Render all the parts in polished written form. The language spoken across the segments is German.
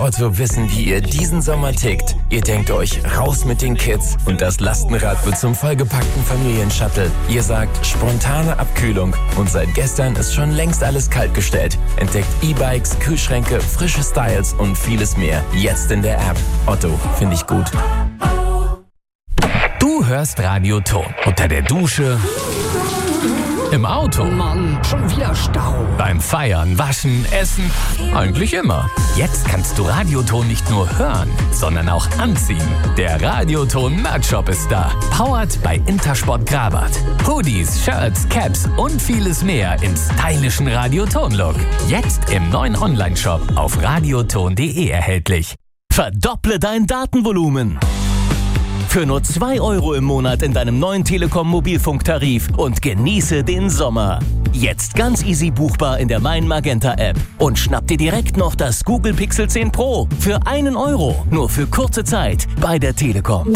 Otto wissen, wie ihr diesen Sommer tickt. Ihr denkt euch, raus mit den Kids und das Lastenrad wird zum vollgepackten Familienshuttle. Ihr sagt, spontane Abkühlung und seit gestern ist schon längst alles kaltgestellt. Entdeckt E-Bikes, Kühlschränke, frische Styles und vieles mehr. Jetzt in der App. Otto, finde ich gut. Du hörst Radio Ton. Unter der Dusche, im Auto, Mann, schon wieder Stau. beim Feiern, Waschen, Essen, eigentlich immer. Jetzt kannst du Radioton nicht nur hören, sondern auch anziehen. Der Radioton Merch-Shop ist da. Powered bei Intersport Grabat. Hoodies, Shirts, Caps und vieles mehr im stylischen Radioton-Look. Jetzt im neuen Online-Shop auf radioton.de erhältlich. Verdopple dein Datenvolumen. Für nur 2 € im Monat in deinem neuen Telekom-Mobilfunktarif und genieße den Sommer. Jetzt ganz easy buchbar in der Mein Magenta App. Und schnapp dir direkt noch das Google Pixel 10 Pro für 1 €. Nur für kurze Zeit bei der Telekom.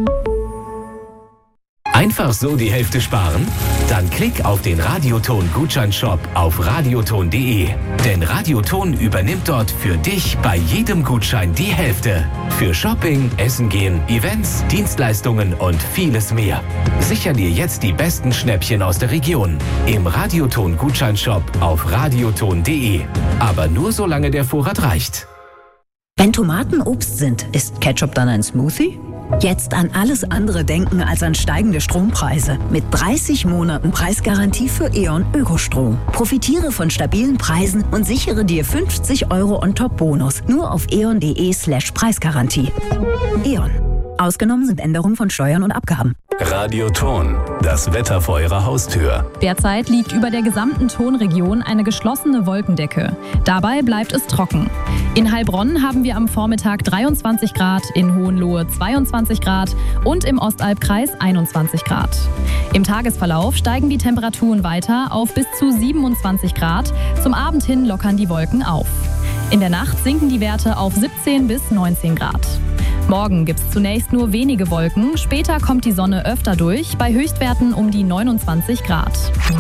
Einfach so die Hälfte sparen? Dann klick auf den Radioton-Gutscheinshop auf radioton.de. Denn Radioton übernimmt dort für dich bei jedem Gutschein die Hälfte. Für Shopping, Essen gehen, Events, Dienstleistungen und vieles mehr. Sicher dir jetzt die besten Schnäppchen aus der Region. Im Radioton-Gutscheinshop auf radioton.de. Aber nur solange der Vorrat reicht. Wenn Tomaten Obst sind, ist Ketchup dann ein Smoothie? Jetzt an alles andere denken als an steigende Strompreise. Mit 30 Monaten Preisgarantie für E.ON Ökostrom. Profitiere von stabilen Preisen und sichere dir 50 € on-top-Bonus. Nur auf eon.de/Preisgarantie. E.ON. Ausgenommen sind Änderungen von Steuern und Abgaben. Radioton, das Wetter vor Ihrer Haustür. Derzeit liegt über der gesamten Tonregion eine geschlossene Wolkendecke. Dabei bleibt es trocken. In Heilbronn haben wir am Vormittag 23 Grad, in Hohenlohe 22 Grad und im Ostalbkreis 21 Grad. Im Tagesverlauf steigen die Temperaturen weiter auf bis zu 27 Grad. Zum Abend hin lockern die Wolken auf. In der Nacht sinken die Werte auf 17 bis 19 Grad. Morgen gibt es zunächst nur wenige Wolken, später kommt die Sonne öfter durch, bei Höchstwerten um die 29 Grad.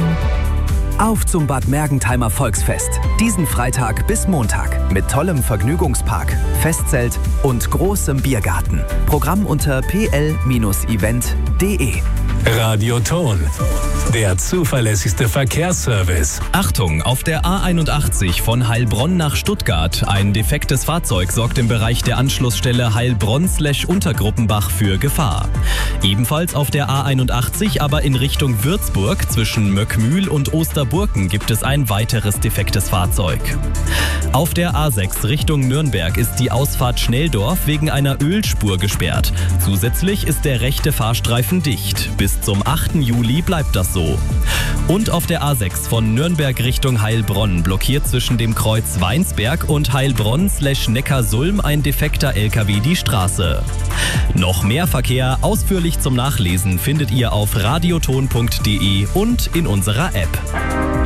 Auf zum Bad Mergentheimer Volksfest. Diesen Freitag bis Montag. Mit tollem Vergnügungspark, Festzelt und großem Biergarten. Programm unter pl-event.de. Radioton, der zuverlässigste Verkehrsservice. Achtung, auf der A81 von Heilbronn nach Stuttgart. Ein defektes Fahrzeug sorgt im Bereich der Anschlussstelle Heilbronn/Untergruppenbach für Gefahr. Ebenfalls auf der A81, aber in Richtung Würzburg zwischen Möckmühl und Osterburken gibt es ein weiteres defektes Fahrzeug. Auf der A6 Richtung Nürnberg ist die Ausfahrt Schnelldorf wegen einer Ölspur gesperrt. Zusätzlich ist der rechte Fahrstreifen dicht. Bis zum 8. Juli bleibt das so. Und auf der A6 von Nürnberg Richtung Heilbronn blockiert zwischen dem Kreuz Weinsberg und Heilbronn/Neckarsulm ein defekter LKW die Straße. Noch mehr Verkehr ausführlich zum Nachlesen findet ihr auf radioton.de und in unserer App.